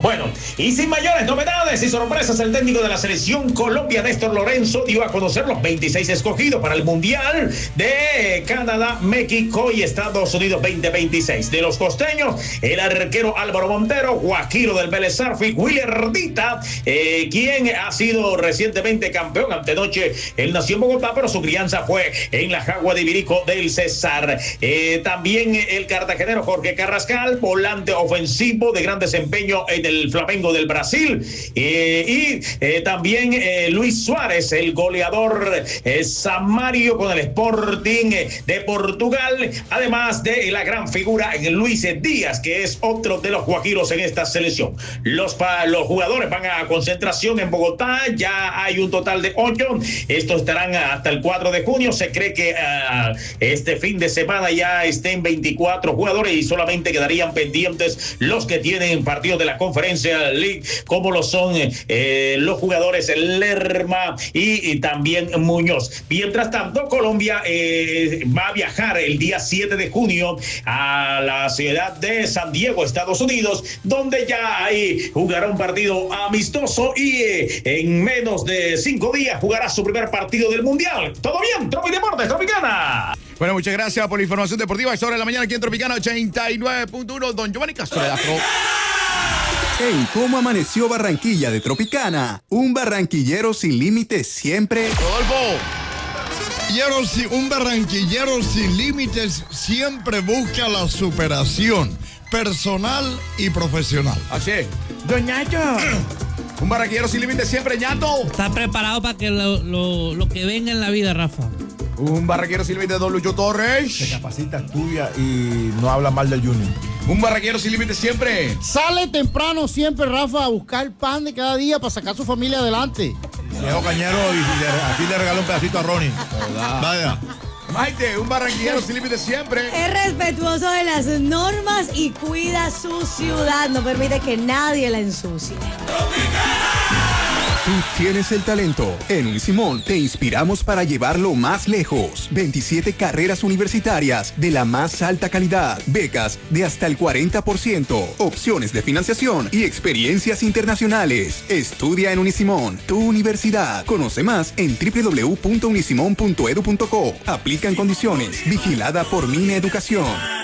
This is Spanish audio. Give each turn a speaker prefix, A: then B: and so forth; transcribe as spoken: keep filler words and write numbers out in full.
A: Bueno, y sin mayores novedades y sorpresas, el técnico de la selección Colombia, Néstor Lorenzo, dio a conocer los veintiséis escogidos para el Mundial de Canadá, México y Estados Unidos veinte veintiséis. De los costeños, el arquero Álvaro Montero, Guajiro del Vélez Sarsfield, William Ardita, eh, quien ha sido recientemente campeón antenoche. Él nació en Bogotá, pero su crianza fue en la Jagua de Ibirico del Cesar. Eh, también el cartagenero Jorge Carrascal, volante ofensivo de gran desempeño en el Flamengo del Brasil. Eh, y eh, también eh, Luis Suárez, el goleador eh, Samario con el Sporting de Portugal, además de la gran figura en Luis Díaz, que es otro de los guajiros en esta selección. Los, los jugadores van a concentración en Bogotá, ya hay un total de ocho, estos estarán hasta el cuatro de junio, se cree que uh, este fin de semana ya estén veinticuatro jugadores y solamente quedarían pendientes los que tienen partidos de la Conferencia League, como lo son eh, los jugadores Lerma y, y también Muñoz. Mientras tanto, Colombia eh, va a viajar el día siete de junio a la ciudad de San Diego, Estados Unidos, donde ya ahí jugará un partido amistoso y eh, en menos de cinco días jugará su primer partido del Mundial. ¿Todo bien? Tropi Deportes, Tropicana.
B: Bueno, muchas gracias por la información deportiva. Esta hora de la mañana aquí en Tropicana ochenta y nueve punto uno. Don Giovanni Castro de Astro.
C: En Cómo Amaneció Barranquilla de Tropicana, un barranquillero sin límites siempre.
B: Rodolfo.
D: Un barranquillero sin límites siempre busca la superación personal y profesional.
B: Así es. Don Ñato. Un barranquillero sin límites siempre, Ñato.
E: Está preparado para que lo, lo, lo que venga en la vida, Rafa.
B: Un barranquero sin límites, Don Lucho Torres.
F: Se capacita, estudia y no habla mal del Junior.
B: Un barranquero sin límites siempre.
G: Sale temprano siempre, Rafa, a buscar pan de cada día para sacar a su familia adelante.
F: Diego Cañero y le, así le regaló un pedacito a Ronnie.
B: Vaya. Maite, un barranquillero sin límites siempre.
H: Es respetuoso de las normas y cuida su ciudad. No permite que nadie la ensucie.
C: Tú tienes el talento. En Unisimón te inspiramos para llevarlo más lejos. veintisiete carreras universitarias de la más alta calidad. Becas de hasta el cuarenta por ciento. Opciones de financiación y experiencias internacionales. Estudia en Unisimón, tu universidad. Conoce más en doble u doble u doble u punto unisimón punto edu punto co. Aplican condiciones. Vigilada por Mineducación.